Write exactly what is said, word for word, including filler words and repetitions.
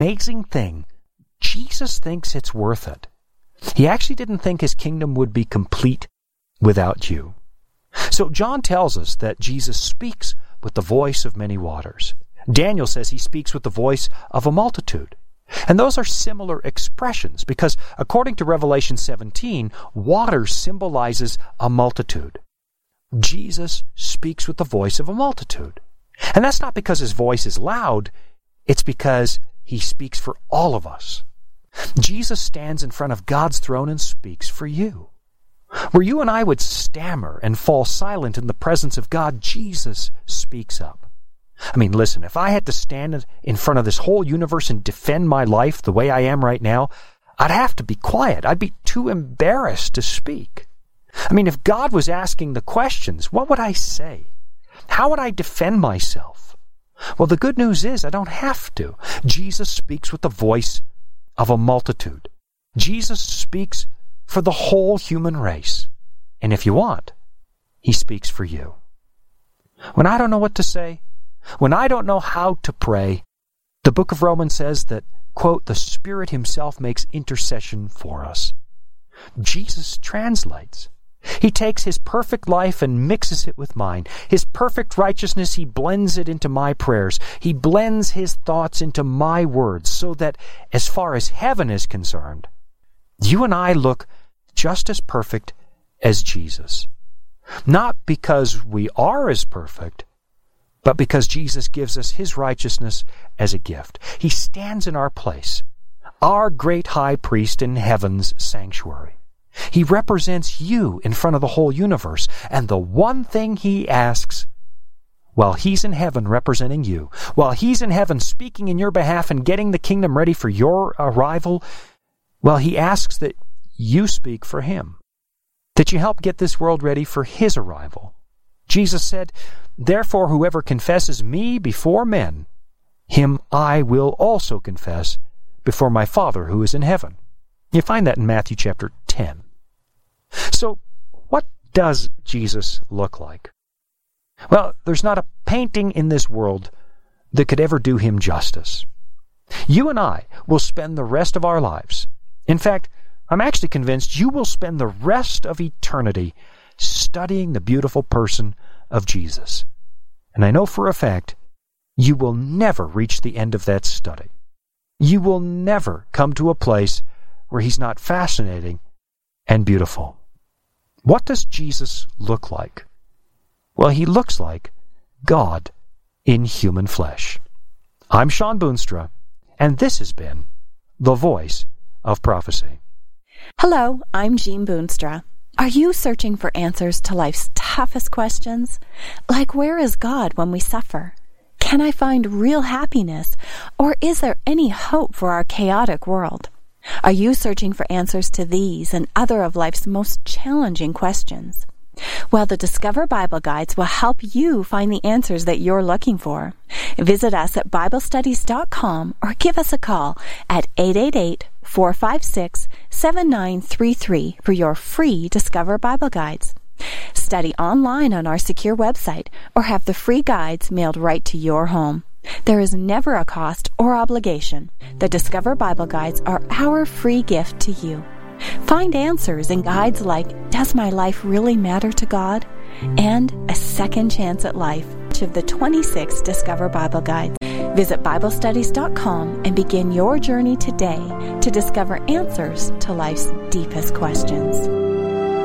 amazing thing, Jesus thinks it's worth it. He actually didn't think his kingdom would be complete without you. So John tells us that Jesus speaks with the voice of many waters. Daniel says he speaks with the voice of a multitude. And those are similar expressions because according to Revelation seventeen, water symbolizes a multitude. Jesus speaks with the voice of a multitude. And that's not because his voice is loud, it's because he speaks for all of us. Jesus stands in front of God's throne and speaks for you. Where you and I would stammer and fall silent in the presence of God, Jesus speaks up. I mean, listen, if I had to stand in front of this whole universe and defend my life the way I am right now, I'd have to be quiet. I'd be too embarrassed to speak. I mean, if God was asking the questions, what would I say? How would I defend myself? Well, the good news is I don't have to. Jesus speaks with the voice of a multitude. Jesus speaks for the whole human race. And if you want, he speaks for you. When I don't know what to say, when I don't know how to pray, the book of Romans says that, quote, the Spirit himself makes intercession for us. Jesus translates. He takes his perfect life and mixes it with mine. His perfect righteousness, he blends it into my prayers. He blends his thoughts into my words so that as far as heaven is concerned, you and I look just as perfect as Jesus. Not because we are as perfect, but because Jesus gives us his righteousness as a gift. He stands in our place, our great high priest in heaven's sanctuary. He represents you in front of the whole universe, and the one thing he asks, while he's in heaven representing you, while he's in heaven speaking in your behalf and getting the kingdom ready for your arrival, well, he asks that you speak for him, that you help get this world ready for his arrival. Jesus said, therefore, whoever confesses me before men, him I will also confess before my Father who is in heaven. You find that in Matthew chapter ten. So, what does Jesus look like? Well, there's not a painting in this world that could ever do him justice. You and I will spend the rest of our lives. In fact, I'm actually convinced you will spend the rest of eternity studying the beautiful person of Jesus. And I know for a fact you will never reach the end of that study. You will never come to a place where he's not fascinating and beautiful. What does Jesus look like? Well, he looks like God in human flesh. I'm Sean Boonstra, and this has been The Voice of Prophecy. Hello, I'm Jean Boonstra. Are you searching for answers to life's toughest questions? Like, where is God when we suffer? Can I find real happiness? Or is there any hope for our chaotic world? Are you searching for answers to these and other of life's most challenging questions? Well, the Discover Bible Guides will help you find the answers that you're looking for. Visit us at Bible Studies dot com or give us a call at eight eight eight, four five six, seven nine three three for your free Discover Bible Guides. Study online on our secure website or have the free guides mailed right to your home. There is never a cost or obligation. The Discover Bible Guides are our free gift to you. Find answers in guides like Does My Life Really Matter to God? And A Second Chance at Life of the twenty-six Discover Bible Guides. Visit Bible Studies dot com and begin your journey today to discover answers to life's deepest questions.